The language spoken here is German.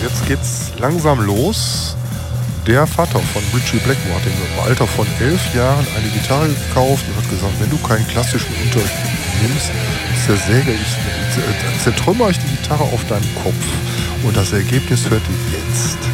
jetzt geht's langsam los. Der Vater von Ritchie Blackmore hat ihm im Alter von 11 Jahren eine Gitarre gekauft und hat gesagt, wenn du keinen klassischen Unterricht nimmst, zertrümmere ich die Gitarre auf deinem Kopf. Und das Ergebnis hört ihr jetzt.